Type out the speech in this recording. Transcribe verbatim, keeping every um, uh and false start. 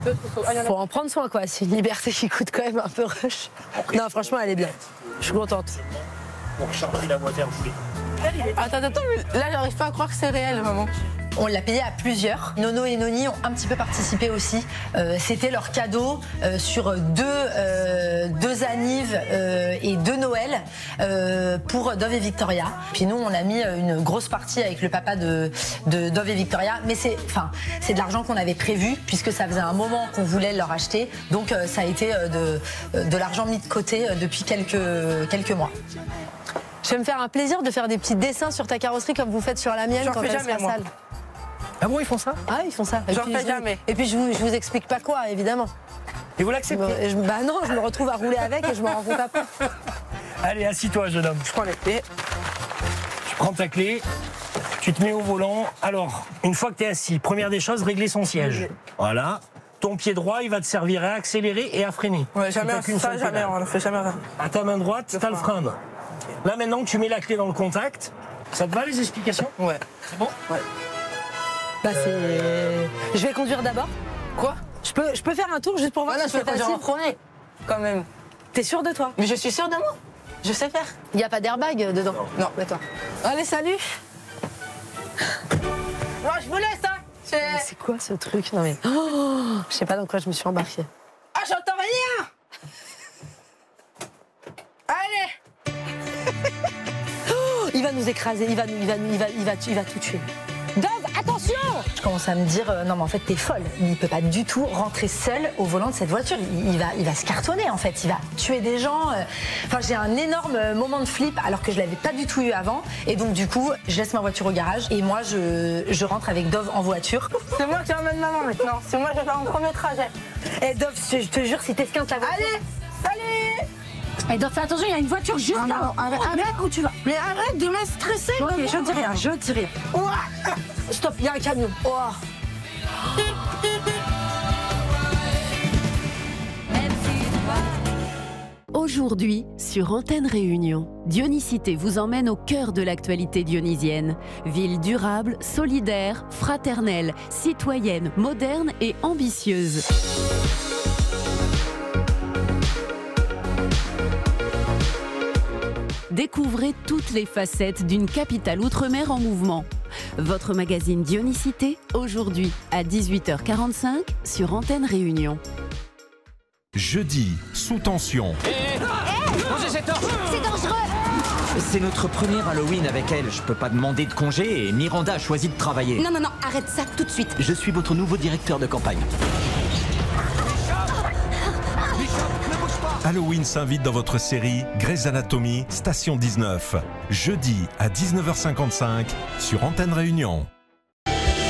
Faut en prendre soin, quoi. C'est une liberté qui coûte quand même un peu rush. Non, franchement, elle est bien. Je suis contente. Pour charger la boîte à rouler. Attends, attends, mais là, j'arrive pas à croire que c'est réel, maman. On l'a payé à plusieurs. Nono et Noni ont un petit peu participé aussi. Euh, C'était leur cadeau euh, sur deux, euh, deux annives euh, et deux Noël euh, pour Dove et Victoria. Puis nous, on a mis une grosse partie avec le papa de, de Dove et Victoria. Mais c'est enfin, c'est de l'argent qu'on avait prévu puisque ça faisait un moment qu'on voulait leur acheter. Donc euh, ça a été euh, de, de l'argent mis de côté euh, depuis quelques, quelques mois. Je vais me faire un plaisir de faire des petits dessins sur ta carrosserie comme vous faites sur la mienne J'en quand fais elle jamais, sera moi. sale. Ah bon, ils font ça? Ah, ils font ça. Et J'en puis, fais je- jamais. Et puis je vous, je vous explique pas quoi, évidemment. Et vous Je l'acceptez? me- je- bah non, je me retrouve à rouler avec et je m'en rends compte après. Allez, assis-toi, jeune homme. Je prends les clés. Tu prends ta clé, tu te mets au volant. Alors, une fois que tu es assis, première des choses, régler son siège. Voilà. Ton pied droit, il va te servir à accélérer et à freiner. Ouais, jamais, T'as qu'une ça, seule jamais, pédale. on ne fait jamais rien. À ta main droite, t'as le frein. Là, maintenant que tu mets la clé dans le contact, ça te va les explications? Ouais. C'est bon? Ouais. Bah c'est. Je vais conduire d'abord. Quoi? Je peux, je peux faire un tour juste pour voir Ah non, si je je peux suis conduire en facile. premier, quand même. T'es sûre de toi? Mais je suis sûre de moi. Je sais faire. Il n'y a pas d'airbag dedans? Non. D'accord. Allez, salut. Moi, je vous laisse, hein. C'est- Mais c'est quoi ce truc? Non mais. Oh, je sais pas dans quoi je me suis embarquée. Ah, j'entends rien. Allez. Oh, il va nous écraser, il va, nous, il va, nous- il va, il va, il va tout tuer. Dove, attention! Je commence à me dire, euh, non mais en fait t'es folle. Il peut pas du tout rentrer seul au volant de cette voiture. Il, il va, il va se cartonner en fait. Il va tuer des gens. euh. Enfin j'ai un énorme euh, moment de flip alors que je l'avais pas du tout eu avant. Et donc du coup, je laisse ma voiture au garage et moi je, je rentre avec Dove en voiture. C'est moi qui emmène maman maintenant. C'est moi qui vais faire mon premier trajet. Eh Dove, je, je te jure, si t'esquintes la voiture. Allez. Salut. Eh, Dove, fais attention, il y a une voiture juste Ah là. non, arrête, arrête. Où tu vas? Mais arrête de me stresser. Ok, maman. je dis rien, je dis rien. Stop, il y a un camion. Oh. Aujourd'hui, sur Antenne Réunion, Dionysité vous emmène au cœur de l'actualité dionysienne. Ville durable, solidaire, fraternelle, citoyenne, moderne et ambitieuse. Découvrez toutes les facettes d'une capitale outre-mer en mouvement. Votre magazine Dionysité, aujourd'hui à dix-huit heures quarante-cinq sur Antenne Réunion. Jeudi, sous tension. C'est notre premier Halloween avec elle. Je peux pas demander de congé et Miranda a choisi de travailler. Non, non, non, arrête ça tout de suite. Je suis votre nouveau directeur de campagne. Halloween s'invite dans votre série Grey's Anatomy, Station dix-neuf. Jeudi à dix-neuf heures cinquante-cinq sur Antenne Réunion.